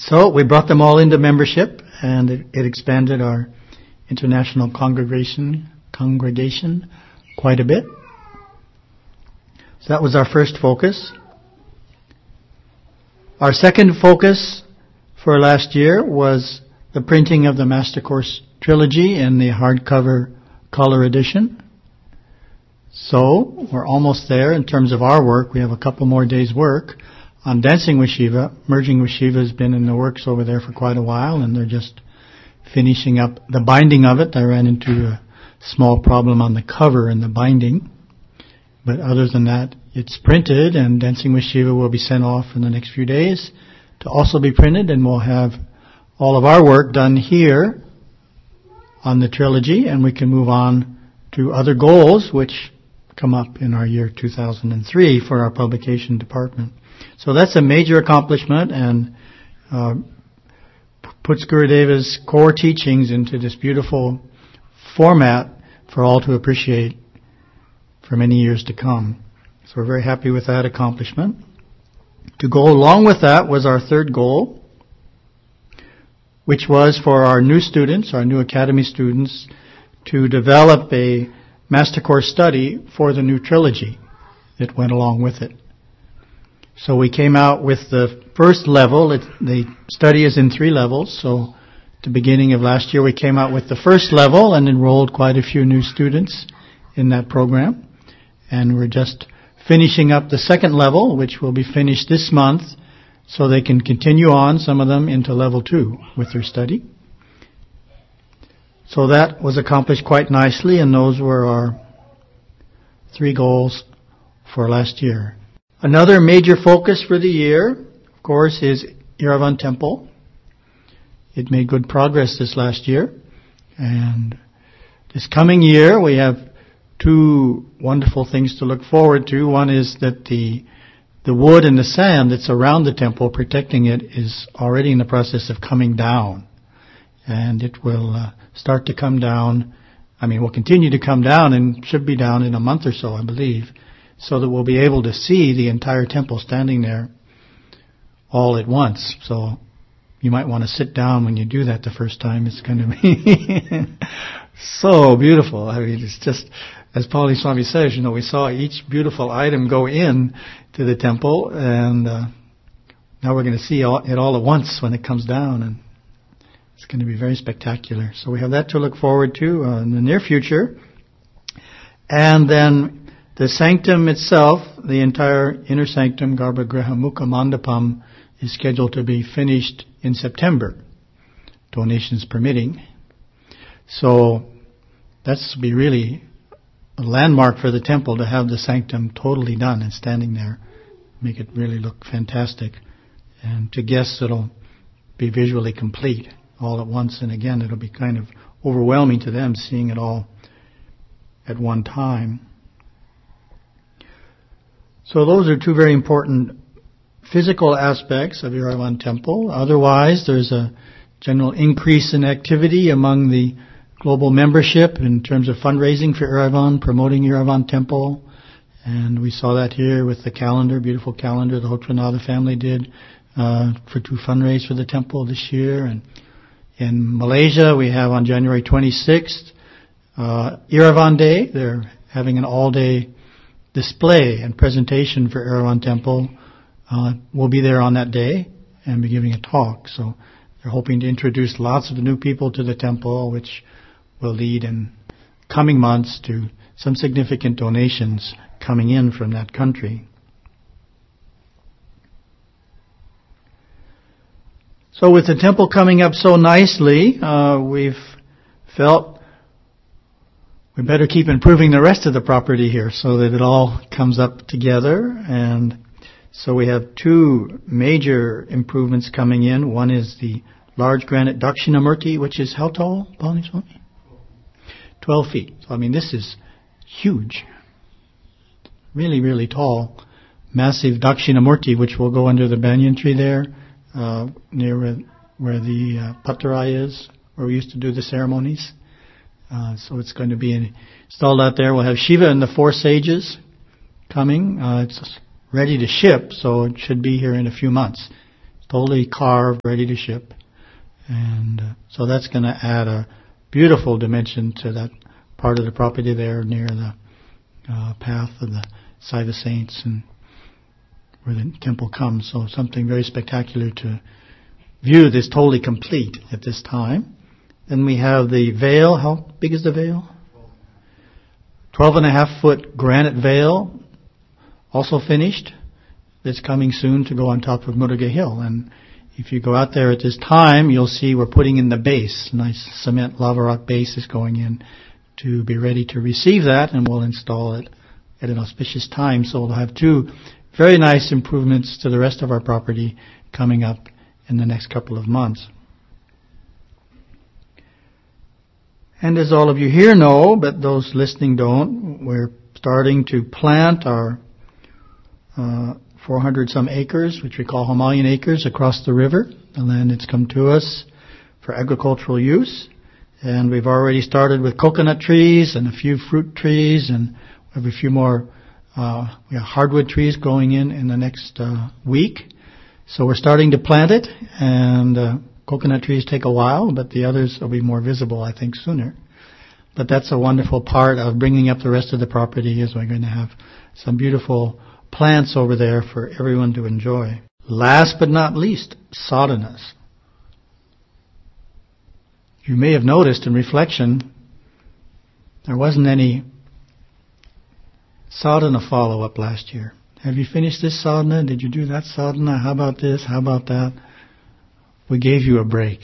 So we brought them all into membership, and it expanded our international congregation quite a bit. So that was our first focus. Our second focus for last year was the printing of the Master Course Trilogy in the hardcover color edition. So we're almost there in terms of our work. We have a couple more days' work on Dancing with Shiva. Merging with Shiva has been in the works over there for quite a while, and they're just finishing up the binding of it. I ran into a small problem on the cover and the binding. But other than that, it's printed, and Dancing with Shiva will be sent off in the next few days to also be printed, and we'll have all of our work done here on the trilogy, and we can move on to other goals which come up in our year 2003 for our publication department. So that's a major accomplishment, and puts Gurudeva's core teachings into this beautiful format for all to appreciate for many years to come. So we're very happy with that accomplishment. To go along with that was our third goal, which was for our new students, our new academy students, to develop a Master Course study for the new trilogy that went along with it. So we came out with the first level. The study is in 3 levels. So at the beginning of last year we came out with the first level and enrolled quite a few new students in that program. And we're just finishing up the second level, which will be finished this month, so they can continue on, some of them, into level 2 with their study. So that was accomplished quite nicely, and those were our 3 goals for last year. Another major focus for the year, of course, is Eravan Temple. It made good progress this last year, and this coming year we have 2 wonderful things to look forward to. One is that the wood and the sand that's around the temple, protecting it, is already in the process of coming down. And it will start to come down. Will continue to come down and should be down in a month or so, I believe, so that we'll be able to see the entire temple standing there all at once. So you might want to sit down when you do that the first time. It's going to be so beautiful. It's just, as Pauli Swami says, we saw each beautiful item go in to the temple, and now we're going to see it all at once when it comes down, and it's going to be very spectacular. So we have that to look forward to in the near future. And then the sanctum itself, the entire inner sanctum, Garbhagriha Mukha Mandapam, is scheduled to be finished in September, donations permitting. So that's to be really a landmark for the temple, to have the sanctum totally done and standing there, make it really look fantastic. And to guests it'll be visually complete all at once, and again it'll be kind of overwhelming to them seeing it all at one time. So those are 2 very important physical aspects of Eravan Temple. Otherwise, there's a general increase in activity among the global membership in terms of fundraising for Eravan, promoting Eravan Temple. And we saw that here with the calendar, beautiful calendar the Hotranada family did to fundraise for the temple this year. And in Malaysia, we have on January 26th, Eravan Day. They're having an all-day display and presentation for Eravan Temple. We'll be there on that day and be giving a talk. So they're hoping to introduce lots of new people to the temple, which will lead in coming months to some significant donations coming in from that country. So with the temple coming up so nicely, we've felt we better keep improving the rest of the property here so that it all comes up together. And so we have 2 major improvements coming in. One is the large granite Dakshinamurti, which is how tall, Pauli Swami? 12 feet. So this is huge. Really, really tall. Massive Dakshinamurti, which will go under the banyan tree there, near where the Patarai is, where we used to do the ceremonies. So it's going to be installed out there. We'll have Shiva and the 4 sages coming. It's ready to ship, so it should be here in a few months. totally carved, ready to ship. And so that's going to add a beautiful dimension to that part of the property there near the path of the Site of Saints and where the temple comes. So something very spectacular to view. This totally complete at this time. Then we have the veil. How big is the veil? 12.5-foot granite veil, also finished. It's coming soon to go on top of Muruge Hill. And if you go out there at this time, you'll see we're putting in the base. Nice cement lava rock base is going in to be ready to receive that, and we'll install it at an auspicious time. So we'll have two very nice improvements to the rest of our property coming up in the next couple of months. And as all of you here know, but those listening don't, we're starting to plant our 400-some acres, which we call Himalayan acres, across the river. The land that's come to us for agricultural use. And we've already started with coconut trees and a few fruit trees, and we have a few more we have hardwood trees going in the next week. So we're starting to plant it, and coconut trees take a while, but the others will be more visible, I think, sooner. But that's a wonderful part of bringing up the rest of the property, is we're going to have some beautiful plants over there for everyone to enjoy. Last but not least, sadhanas. You may have noticed in reflection, there wasn't any sadhana follow-up last year. Have you finished this sadhana? Did you do that sadhana? How about this? How about that? We gave you a break.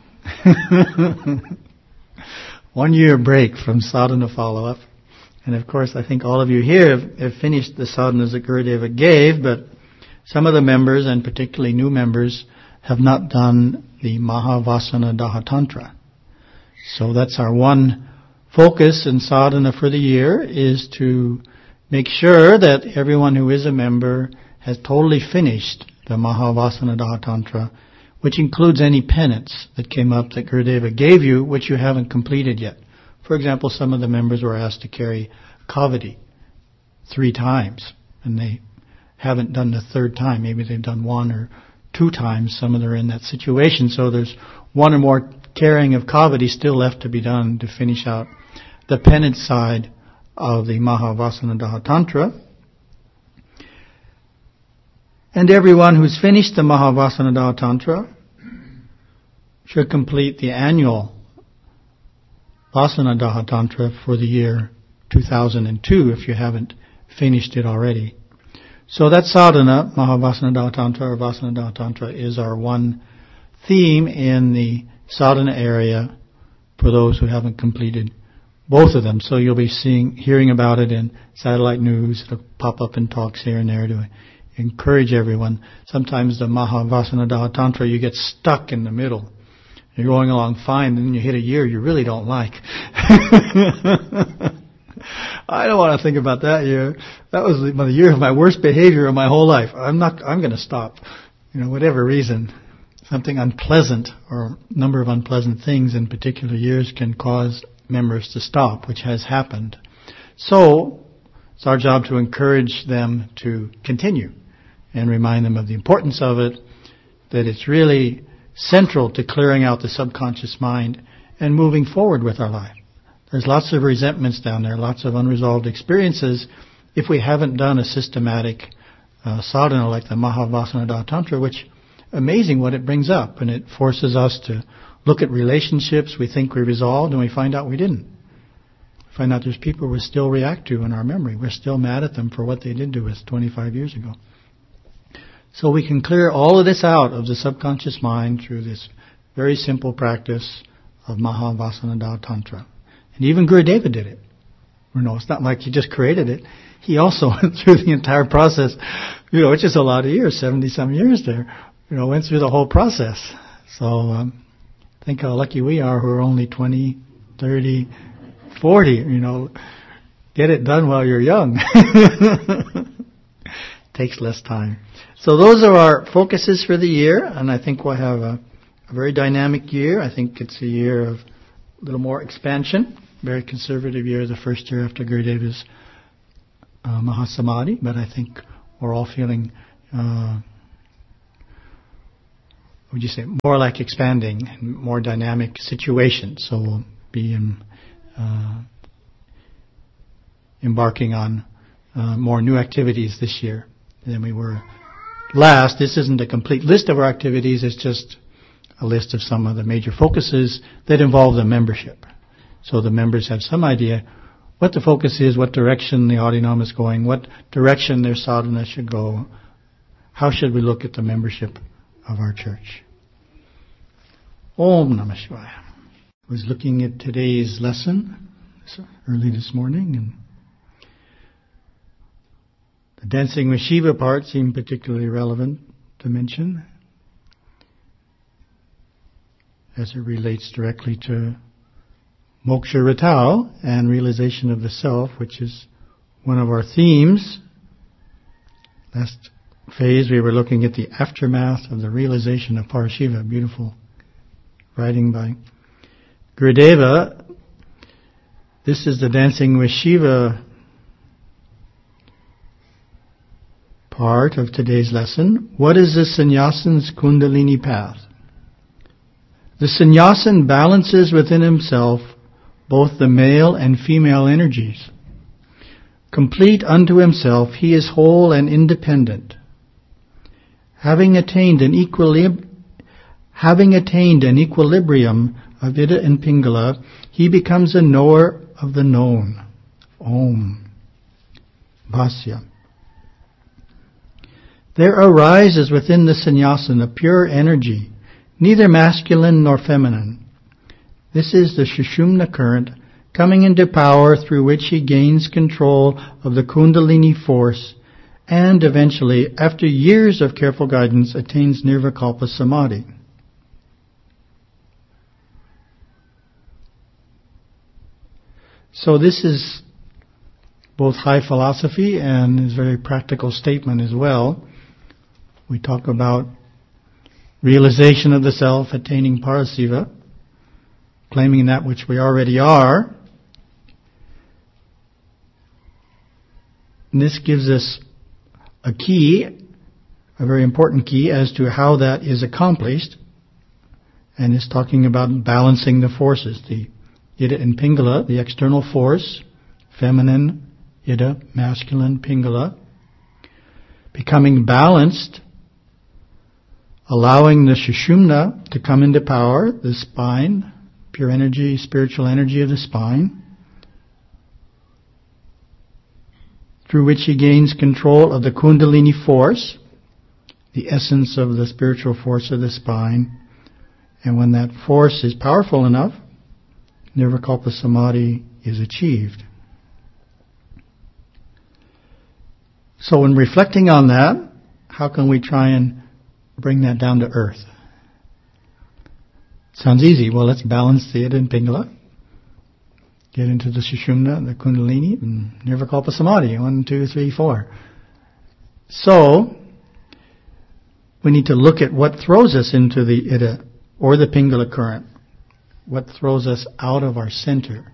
1 year break from sadhana follow-up. And of course, I think all of you here have finished the sadhanas that Gurudeva gave, but some of the members, and particularly new members, have not done the Mahavasana Daha Tantra. So that's our one focus in sadhana for the year, is to make sure that everyone who is a member has totally finished the Mahavasana Daha Tantra, which includes any penance that came up that Gurudeva gave you, which you haven't completed yet. For example, some of the members were asked to carry kavadi 3 times, and they haven't done the 3rd time. Maybe they've done 1 or 2 times. Some of them are in that situation. So there's 1 or more carrying of kavadi still left to be done to finish out the penance side of the Mahavasana Daha Tantra. And everyone who's finished the Mahavasana Daha Tantra should complete the annual Vasana Daha Tantra for the year 2002 if you haven't finished it already. So that sadhana, Mahavasana Daha Tantra or Vasana Daha Tantra, is our one theme in the sadhana area for those who haven't completed both of them. So you'll be hearing about it in satellite news. It'll pop up in talks here and there to encourage everyone. Sometimes the Mahavasana Daha Tantra, you get stuck in the middle. You're going along fine, and then you hit a year you really don't like. I don't want to think about that year. That was the year of my worst behavior of my whole life. I'm going to stop. Whatever reason. Something unpleasant or a number of unpleasant things in particular years can cause members to stop, which has happened. So it's our job to encourage them to continue and remind them of the importance of it, that it's really central to clearing out the subconscious mind and moving forward with our life. There's lots of resentments down there, lots of unresolved experiences if we haven't done a systematic sadhana like the Mahavasana Daha Tantra, which amazing what it brings up, and it forces us to look at relationships we think we resolved and we find out we didn't. We find out there's people we still react to in our memory. We're still mad at them for what they did to us 25 years ago. So we can clear all of this out of the subconscious mind through this very simple practice of Mahavasana Daha Tantra. And even Gurudeva did it. It's not like he just created it. He also went through the entire process, which is a lot of years, 70-some years there. Went through the whole process. So think how lucky we are who are only 20, 30, 40, Get it done while you're young. Takes less time. So those are our focuses for the year, and I think we'll have a very dynamic year. I think it's a year of a little more expansion, very conservative year, the first year after Gurudeva's Mahasamadhi, but I think we're all feeling would you say, more like expanding and more dynamic situations. So we'll be embarking on more new activities this year than we were last. This isn't a complete list of our activities, it's just a list of some of the major focuses that involve the membership. So the members have some idea what the focus is, what direction the Adinam is going, what direction their sadhana should go, how should we look at the membership of our church. Om Namah Shivaya. I was looking at today's lesson early this morning, and the dancing with Shiva part seemed particularly relevant to mention as it relates directly to Moksha Ratau and realization of the self, which is one of our themes. Last phase we were looking at the aftermath of the realization of Parashiva, beautiful writing by Gurudeva. This is the dancing with Shiva part of today's lesson. What is the sannyasin's Kundalini path? The sannyasin balances within himself both the male and female energies. Complete unto himself, he is whole and independent. Having attained an equilibrium of Ida and Pingala, he becomes a knower of the known. Om. Bhasya. There arises within the sannyasin a pure energy, neither masculine nor feminine. This is the Sushumna current coming into power through which he gains control of the Kundalini force and eventually, after years of careful guidance, attains Nirvikalpa Samadhi. So this is both high philosophy and is a very practical statement as well. We talk about realization of the self, attaining Parasiva, claiming that which we already are. And this gives us a key, a very important key as to how that is accomplished. And it's talking about balancing the forces, the Ida and Pingala, the external force, feminine, Ida, masculine, Pingala, becoming balanced, allowing the Sushumna to come into power, the spine, pure energy, spiritual energy of the spine, through which he gains control of the Kundalini force, the essence of the spiritual force of the spine. And when that force is powerful enough, Nirvikalpa Samadhi is achieved. So in reflecting on that, how can we try and bring that down to earth? Sounds easy. Well, let's balance the Ida and Pingala. Get into the Sushumna, the Kundalini, and Nirvikalpa Samadhi. 1, 2, 3, 4. So, we need to look at what throws us into the Ida or the Pingala current. What throws us out of our center.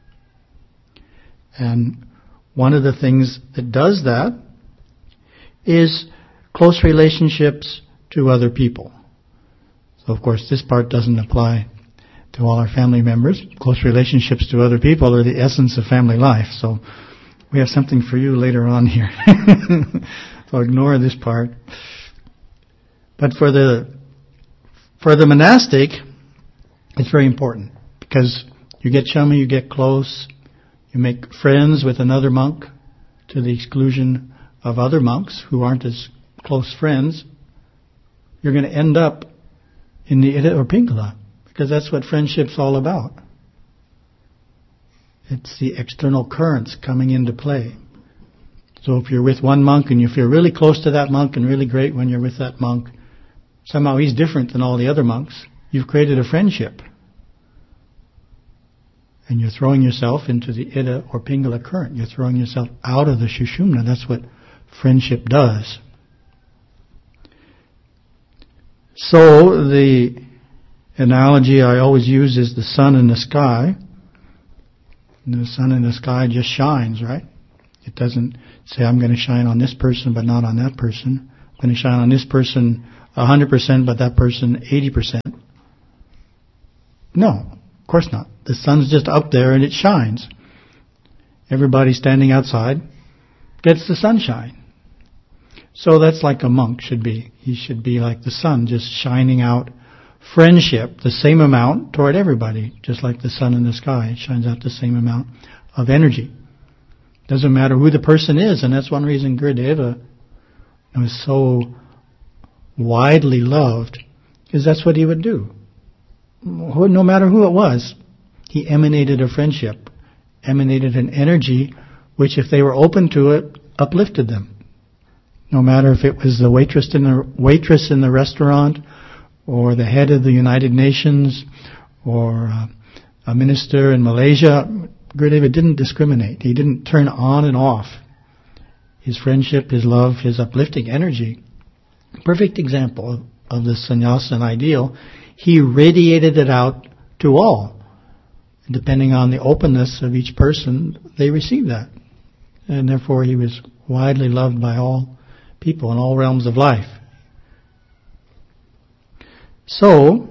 And one of the things that does that is close relationships to other people. So, of course, this part doesn't apply to all our family members. Close relationships to other people are the essence of family life. So, we have something for you later on here. So, ignore this part. But for the monastic, it's very important because you get chummy, you get close, you make friends with another monk to the exclusion of other monks who aren't as close friends. You're going to end up in the Ida or Pingala, because that's what friendship's all about. It's the external currents coming into play. So if you're with one monk and you feel really close to that monk and really great when you're with that monk, somehow he's different than all the other monks, you've created a friendship. And you're throwing yourself into the Ida or Pingala current. You're throwing yourself out of the Sushumna. That's what friendship does. So the analogy I always use is the sun in the sky. And the sun in the sky just shines, right? It doesn't say, I'm going to shine on this person but not on that person. I'm going to shine on this person 100%, but that person 80%. No, of course not. The sun's just up there and it shines. Everybody standing outside gets the sunshine. So that's like a monk should be. He should be like the sun, just shining out friendship, the same amount toward everybody, just like the sun in the sky. It shines out the same amount of energy. Doesn't matter who the person is, and that's one reason Gurudeva was so widely loved, is that's what he would do. No matter who it was, he emanated a friendship, emanated an energy which, if they were open to it, uplifted them. No matter if it was the waitress in the restaurant, or the head of the United Nations, or a minister in Malaysia, Gurudeva didn't discriminate. He didn't turn on and off. His friendship, his love, his uplifting energy. Perfect example of the sannyasin ideal. He radiated it out to all. Depending on the openness of each person, they received that. And therefore he was widely loved by all people in all realms of life. So,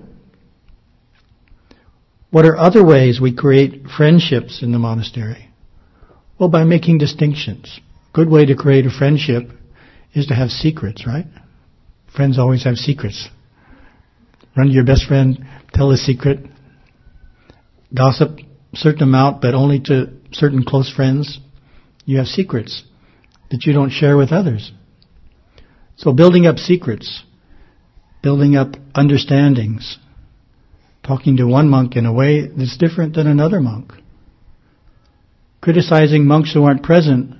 what are other ways we create friendships in the monastery? Well, by making distinctions. A good way to create a friendship is to have secrets, right? Friends always have secrets. Run to your best friend, tell a secret. Gossip a certain amount, but only to certain close friends. You have secrets that you don't share with others. So building up secrets, building up understandings, talking to one monk in a way that's different than another monk. Criticizing monks who aren't present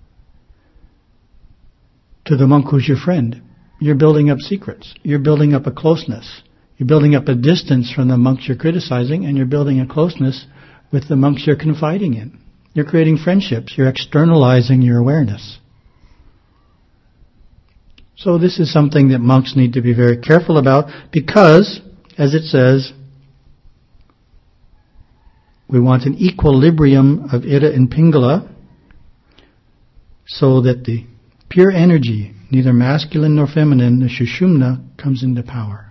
to the monk who's your friend. You're building up secrets. You're building up a closeness. You're building up a distance from the monks you're criticizing, and you're building a closeness with the monks you're confiding in. You're creating friendships. You're externalizing your awareness. So this is something that monks need to be very careful about because, as it says, we want an equilibrium of Ida and Pingala so that the pure energy, neither masculine nor feminine, the Sushumna, comes into power.